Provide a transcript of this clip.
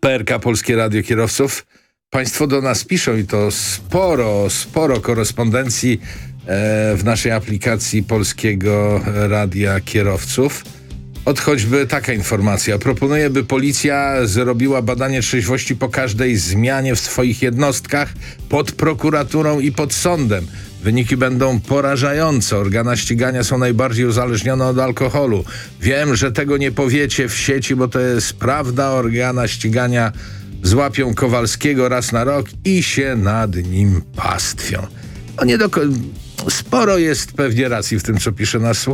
PRK, Polskie Radio Kierowców. Państwo do nas piszą i to sporo korespondencji w naszej aplikacji Polskiego Radia Kierowców. Od choćby taka informacja. Proponuję, by policja zrobiła badanie trzeźwości po każdej zmianie w swoich jednostkach pod prokuraturą i pod sądem. Wyniki będą porażające. Organa ścigania są najbardziej uzależnione od alkoholu. Wiem, że tego nie powiecie w sieci, bo to jest prawda. Organa ścigania złapią Kowalskiego raz na rok i się nad nim pastwią. Sporo jest pewnie racji w tym, co pisze nasz słuchacz.